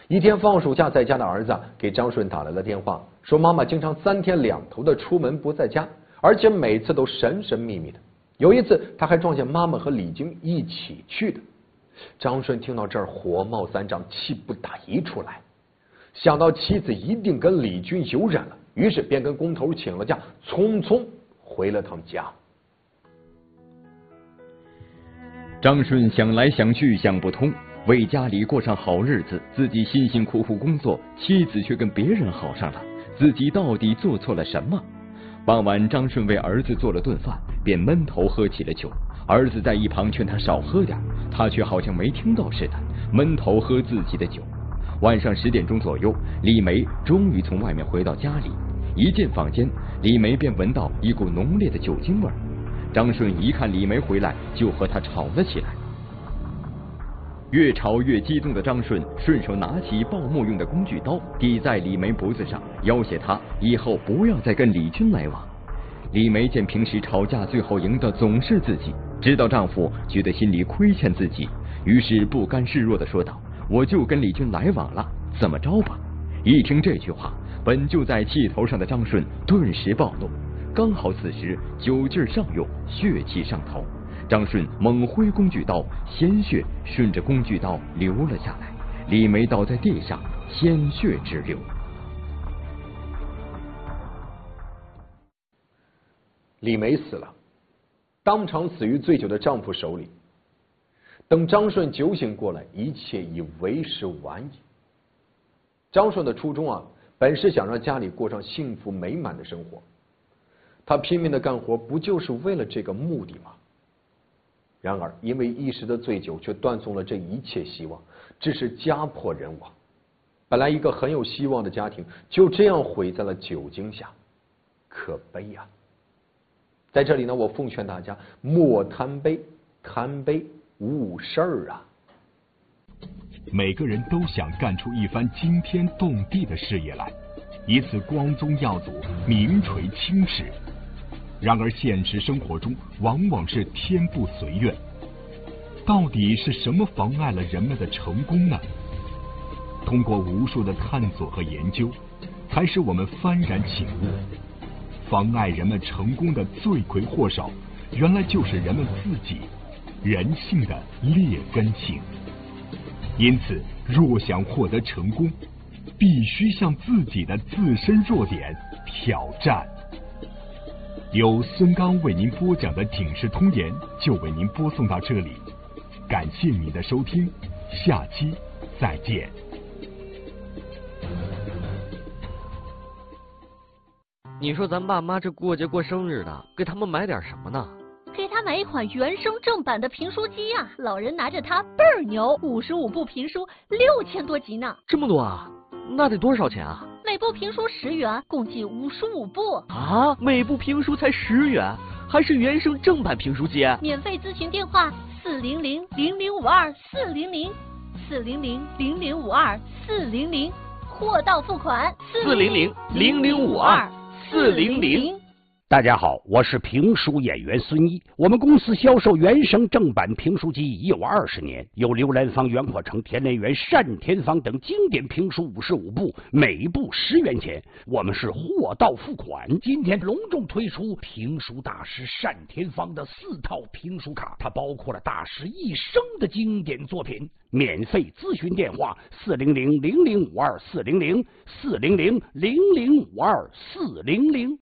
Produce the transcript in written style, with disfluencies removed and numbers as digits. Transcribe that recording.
一天放暑假在家的儿子给张顺打来了电话，说妈妈经常3天2头的出门不在家，而且每次都神神秘秘的。有一次他还撞见妈妈和李军一起去的。张顺听到这儿火冒三丈，气不打一处来，想到妻子一定跟李军有染了，于是便跟工头请了假，匆匆回了趟家。 张顺想来想去想不通，为家里过上好日子，自己辛辛苦苦工作，妻子却跟别人好上了，自己到底做错了什么？傍晚，张顺为儿子做了顿饭，便闷头喝起了酒。儿子在一旁劝他少喝点，他却好像没听到似的，闷头喝自己的酒。晚上10点钟左右，李梅终于从外面回到家里，一进房间，李梅便闻到一股浓烈的酒精味。张顺一看李梅回来，就和她吵了起来。越吵越激动的张顺顺手拿起报幕用的工具刀，抵在李梅脖子上，要挟她以后不要再跟李军来往。李梅见平时吵架最后赢的总是自己，知道丈夫觉得心里亏欠自己，于是不甘示弱地说道：“我就跟李军来往了，怎么着吧？”一听这句话，本就在气头上的张顺顿时暴怒。刚好此时酒劲上涌，血气上头，张顺猛挥工具刀，鲜血顺着工具刀流了下来，李梅倒在地上，鲜血直流。 李梅死了，当场死于醉酒的丈夫手里。等张顺酒醒过来，一切已为时晚矣。张顺的初衷本是想让家里过上幸福美满的生活，他拼命的干活，不就是为了这个目的吗？然而因为一时的醉酒，却断送了这一切希望，致使家破人亡。本来一个很有希望的家庭，就这样毁在了酒精下，可悲呀！在这里呢，我奉劝大家莫贪杯，贪杯误事儿啊！ 每个人都想干出一番惊天动地的事业来，以此光宗耀祖，名垂青史。然而现实生活中往往是天不随愿，到底是什么妨碍了人们的成功呢？通过无数的探索和研究，才使我们幡然醒悟，妨碍人们成功的罪魁祸首，原来就是人们自己，人性的劣根性。因此，若想获得成功，必须向自己的自身弱点挑战。由孙刚为您播讲的《警世通言》就为您播送到这里，感谢您的收听，下期再见。 你说咱爸妈这过节过生日的，给他们买点什么呢？ 给他买一款原声正版的评书机呀，老人拿着它倍儿牛，55部评书6000多集呢。 这么多啊？那得多少钱啊？ 每部评书10元，共计55部。 啊，每部评书才10元，还是原声正版评书机？ 免费咨询电话400-0052-400，400-0052-400，货到付款 400-0052-400。 大家好，我是评书演员孙一。我们公司销售原声正版评书机已有20年，有刘兰芳、袁阔成、田连元、单田芳等经典评书55部，每部10元钱。我们是货到付款。今天隆重推出评书大师单田芳的4套评书卡，它包括了大师一生的经典作品。免费咨询电话400-0052-400，400-0052-400。